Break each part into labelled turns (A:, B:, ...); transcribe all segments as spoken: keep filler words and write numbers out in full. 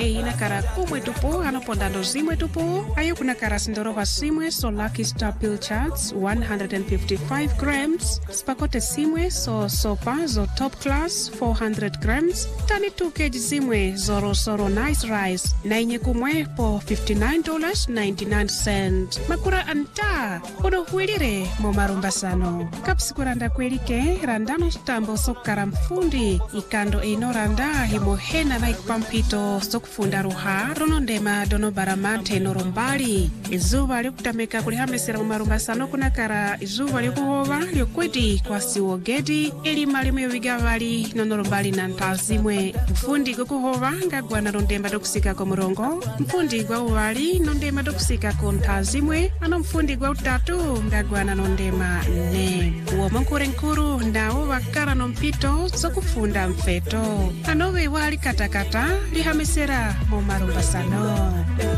A: e ina kara kumwe tupo anopondando zimwe tupo ayo kuna kara sindorova simwe so Lucky Star Pill Charts one hundred fifty-five grams spakote simwe so sopa zo top class four hundred grams tani two kilograms zimwe zoro soro nice rice na inye kumwe po fifty-nine dollars and ninety-nine cents makura anta uno huilire mo marumbasano kapsikuranda kwelike randano stambo sokara mfundi ikando ino randa himo hena na ikpampito sokufunda ruha rono ndema dono baramante norombali izuva lyokutameka kulihamesera mu marumbasano kuna kara izuva lyokuhova lyokweti kwa siwogedi elima limwe vigavali nonorombali na ntazimwe mfundi gokuhova ngagwana nondemba dokusika ko murongo mfundi gwa uwali nondema dokusika ko ntazimwe ano mfundi gwa utatu ngagwana nondema ne uwo mkure nkuru ndawo wakara nompito zokufunda mfeto anowe wali katakata lihamesera mu marumbasano.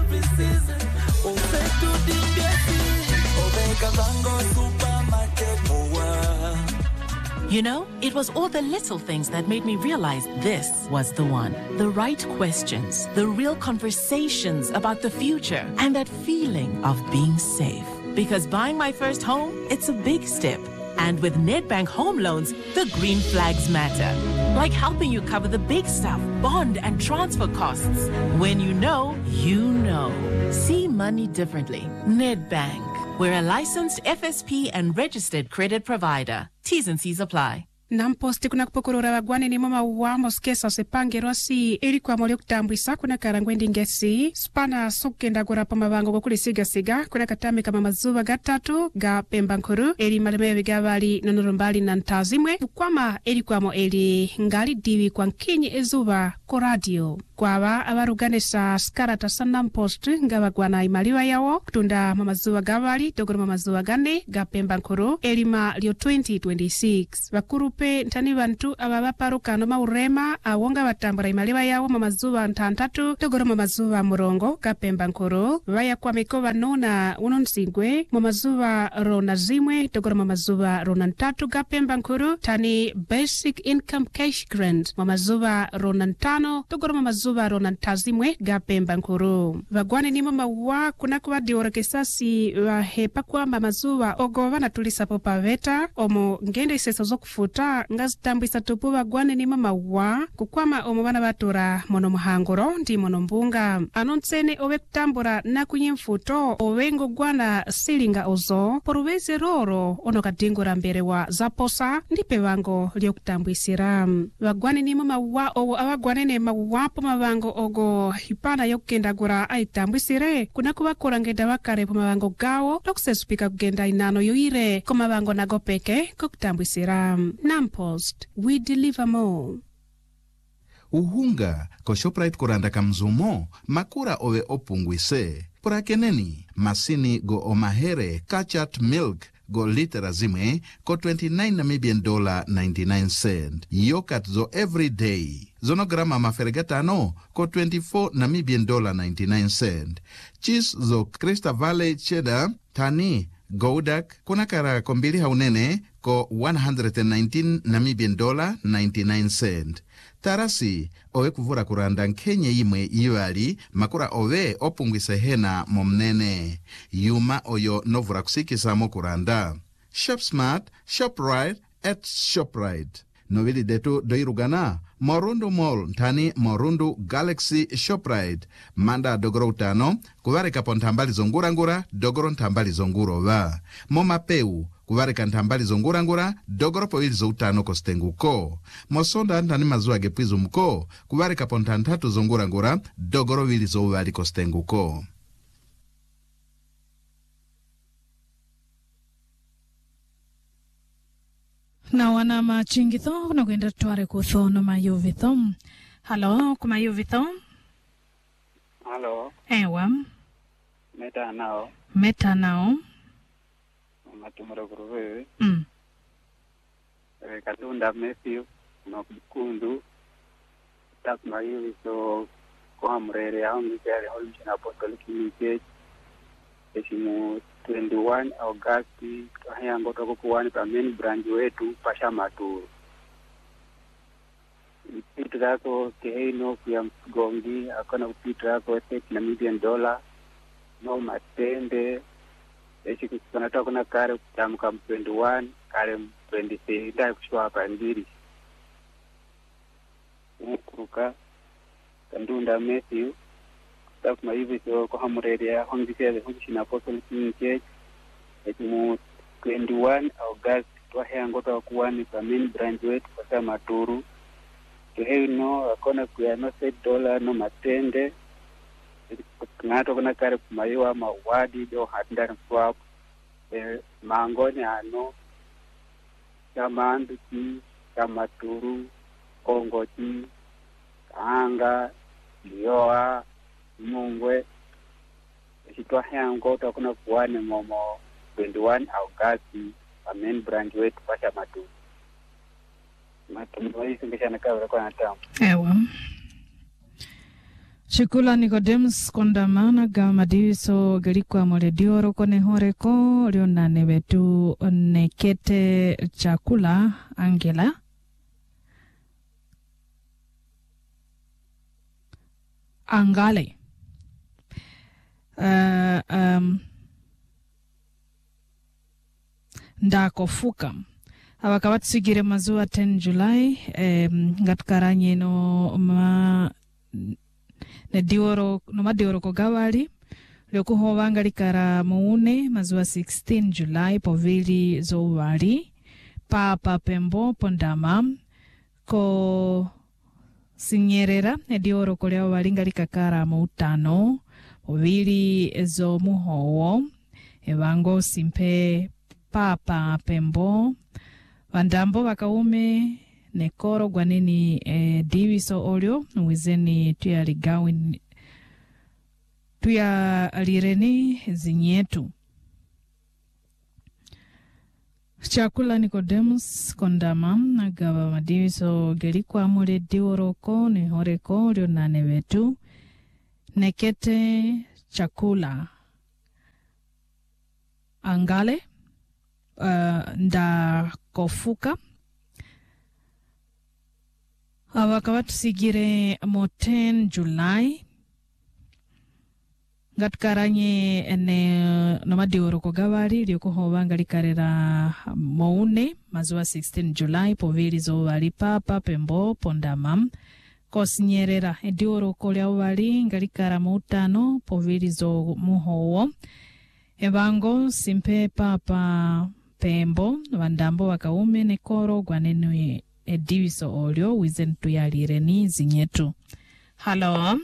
B: You know, it was all the little things that made me realize this was the one. The right questions, the real conversations about the future, and that feeling of being safe. Because buying my first home, it's a big step. And with Nedbank Home Loans, the green flags matter. Like helping you cover the big stuff, bond and transfer costs. When you know, you know. See money differently. Nedbank. We're a licensed F S P and registered credit provider. T's and C's apply.
A: Namposti kuna kupokorora wagwane ni mama uwamo skesa sepange rosi ili kwa mwole kutambwisa kuna karangwendi ngesi spana sukenda gora pa mabango kukuli siga siga kuna katame kama mazuva gatatu ga pemba nkuru ili malemeo vigavali nonorumbali na ntazimwe ukwama ili kwa mo ili ngali diwi kwa nkinyi ezuva ko radio kwawa abaruganesa skarata sa Nampost nga wagwana imaliwa yawo kutunda mamazuva gavali dogoro mamazuva gane ga pemba nkuru elima lio twenty twenty-six wakurupe ntani bantu ababaparukano maurema awonga batambura imaliwa yawo mamazuva ntantatu dogoro mamazuva murongo ga pemba nkuru vaya kwa mekova nona unonsingwe mamazuva rona zimwe dogoro mamazuva rona ntatu ga pemba nkuru tani basic income cash grant mamazuva rona ntano dogoro mamazuva rona ntazimwe ga pemba nkuru vagwane ni mama wa kuna kwa diorekesasi wa hepa kwa mamazuva ogo wana tulisa popa veta omo ngende iseso zokufuta ngazitambwisa tupu vagwane ni mama wa kukwama omo wana batura mono muhangoro ndi mono mbunga anonsene owe kutambura na kunyemfuto owengo gwana silinga ozo poruveze roro ono kadingura mbere wa zaposa ndipe wango lio kutambwisira vagwane ni mama wa owo awagwane ne mawapo mabango ogo hipana yokenda gura aitambwisire kuna kuwa kurangenda wakare po mabango gawo lokusesupika kugenda inano yoire ko mabango nagopeke kukutambwisira. Nampost, we deliver more.
C: Uhunga ko Shoprite kuranda kamzumo makura owe opungwise purakeneni masini go omahere kachat milk go litera zimwe ko twenty-nine Namibian dollar ninety-nine cent. Yogurt zo everyday zonograma maferegatano ko twenty-four Namibian dollar ninety-nine cent. Cheese zo Cresta Valley cheddar tani Goudak kuna kara kombili haunene ko one hundred nineteen Namibian dollar ninety-nine cent. Tarasi owe kuvura kuranda nkenye imwe iwali makura owe opungwise hena momnene. Yuma oyo novura kusikisa mo kuranda. Shop Smart, Shoprite at Shoprite. Novili detu doirugana Morundu Mall ntani Morundu Galaxy Shoprite manda dogoro utano kuvareka po ntambali zongurangura dogoro ntambali zongurova momapeu kuvareka ntambali zongurangura dogoro po ili zo utano kostenguko mosonda ntani mazuwa gepwizu mko kuvareka po ntantatu zongurangura dogoro wili zo uvali kostenguko.
D: Na wana machingitho na kwenda tuare kuthono mayuvitho. Hello, kuma yuvitho?
E: Hello.
D: Ewa.
E: Meta nao.
D: Meta nao.
E: Matumura kuruwe.
D: Mm.
E: E katunda Matthew no kundu. Tak mayuvitho kwa mrere au mikere holisha apostolic church. Esimu twenty-one August hayango toko kuwani pa main branch wetu pasha maturu. Pitu yako keheino kuya mgongi akona pitu yako thirty na million dollar no matende echi kuna toka na kare kutamka twenty-one kare twenty-three ndio kushwa hapa ndiri ukuruka Kandunda Matthew tak ma hivi so ko hamurere ya hongi sele hongi na Apostolic Church echi mu twenty-one August twahe ngota kuwani kwa main branch wetu kwa Maturu keheino akona kuya no thirty dollar no matende ngato kana kare kumayiwa mawadi do hatndar swap e mangoni ano chamandu ki chamaturu kongo ki anga yoa mungwe kitwa hango to kuna kuane momo twenty-one August amen brand wetu pasha matu matu wai singeshana kawa kwa natamu
D: ewa Shikula Nicodemus kondamana ga madiso galikwa moledioro kone horeko lionane betu nekete chakula Angela Angale uh, um, ndakofuka awakawatsigire mazuwa ten July um, ngatkaranye no ma ne dioro no madioro ko gawali lyokuho vangalikara muune mazuwa sixteen July povili zowali papa pembo pondama ko sinyerera ne dioro ko leo valingalikakara muutano povili zo muhowo evango simpe papa pembo vandambo vakaume nekoro gwanini e, diviso olio wizeni tuya ligawin tuya lireni zinyetu chakula Nicodemus kondama nagaba madiviso gelikwa mule dioroko ne horeko lio nane vetu nekete chakula Angale uh, nda kofuka awakawatusigire mo ten July ngatkaranye ene nomadioro ko gawali lyokuho vangalikarera moune mazuwa sixteen July povili zo vali papa pembo pondama kosinyerera edioro ko lya vali ngalikara muutano povili zo muhowo evango simpe papa pembo vandambo wakaume nekoro gwanenwe ediviso olio wizen tuyalireni zinyetu. Hello.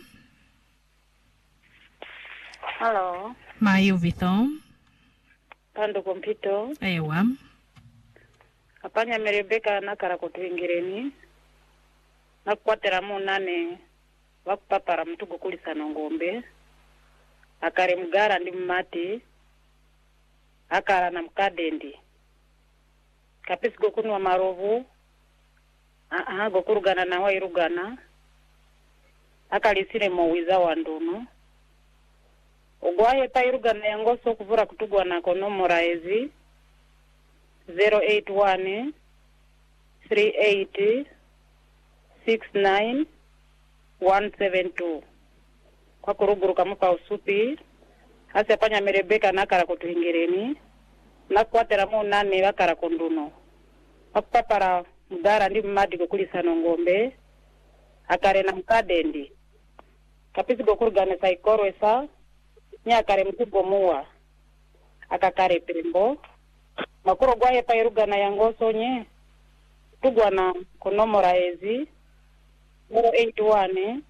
F: Hello.
D: Mayu vito.
F: Pando kompito.
D: Ewa.
F: Apanya merebeka nakara kutuingireni. Nakukwatera mu nane wakupapara mtugo kulisa nongombe. Akare mgara ndi mmati. Akara na mkadendi. Kapisi gokunu wa marovu. Aha gokurugana na wa irugana. Akalisire mowiza wa nduno. Ogwaye pa irugana yangoso kuvura kutugwa na konomora ezi. zero eight one three eight six nine one seven two. Kwa kuruguru kamupa usupi. Hasi apanya merebeka nakara kutuhingireni. Nakuatera mu nane wakara konduno. Wakupapara mudara ndi mmadi kukulisa nongombe. Akare na mkadendi. Kapisi gokurugane saikorwesa. Nyakare mtugo muwa. Akakare pirimbo. Makuro gwaye pa irugana yangoso nye. Tugwa na konomora ezi. zero eight one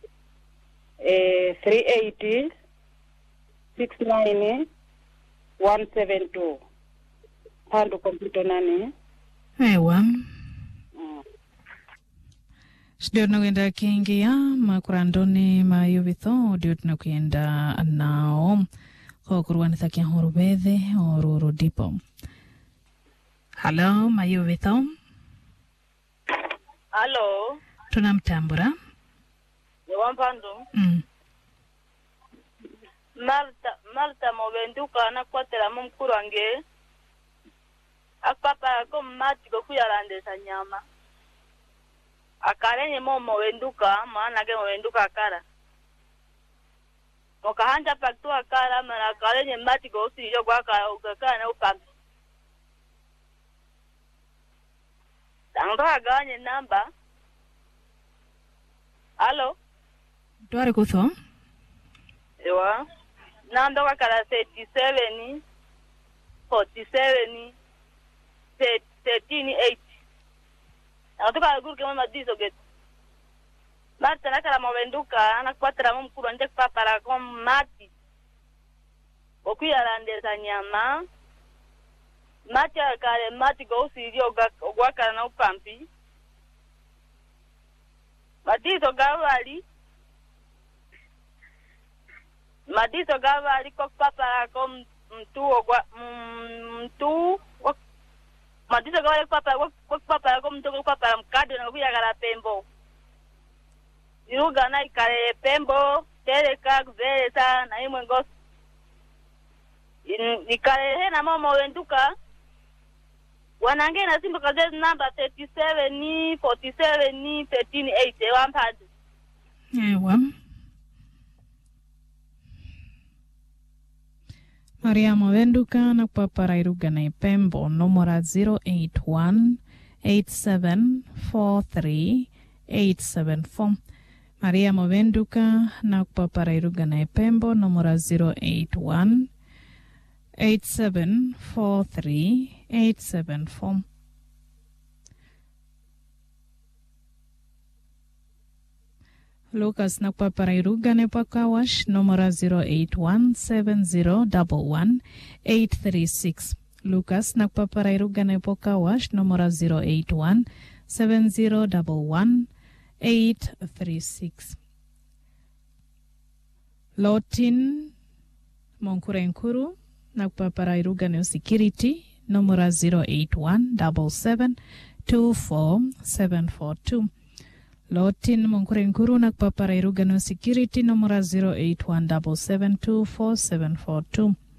F: three eight six nine one seven two. Pandu kompito nani.
D: Ewa. Mm. Sidio tunakenda kiingia makurandoni mayuvitho dio tunakenda nao kwa kuruwa nithakia horubethe oruru dipo. Hello mayuvitho.
F: Hello.
D: Tunamtambura.
F: Yawampandu.
D: Mm.
F: Marta Marta mobenduka nakwatera mu mukuru wange. Akpapa ko mati go kuyalandesa nyama.
G: akalenye momo wenduka maana ke wenduka akara okahanja paktu akara maana akalenye mati go si yo kwa ka ukakana upambi tango aganye namba. Halo
D: tware kutho
G: ewa namba kwa kala thirty-seven forty-seven thirteen eight atoka guru kama madizo get Marta nakala mawenduka anakwatira mumkuru anje papara kwa mati okuya landeza nyama mati akale mati go usirio gwakala na upampi madizo gawali madizo gawali kwa papara kwa mtu ogwa mtu madizo gawali kwa papara kwa papara kwa mtu kwa papara mkado na kuya kala pembo Iruga na ikale pembo, tereka, kuzelesa, na imwe ngos. Ikale hena mama wenduka. Wanange na simba kazezi namba thirty-seven, forty-seven, thirteen eight, wampad.
D: Ewa. Maria Mawenduka na papara iruga na ipembo, nomora zero eight one eight seven four three eight seven four. Maria Mawenduka na kupapara iruga na ipembo nomora zero eight one eight seven four three eight seven four. Lucas na kupapara iruga na pakawash nomora zero eight one seven zero one one eight three six. Lucas na kupapara iruga na pakawash nomora zero eight one seven zero one one eight three six. Lotin Monkurenkuru na kupapara iruga na security nomora zero eight one seven seven two four seven four two. Lotin Monkurenkuru na kupapara iruga na security nomora zero eight one seven seven two four seven four two.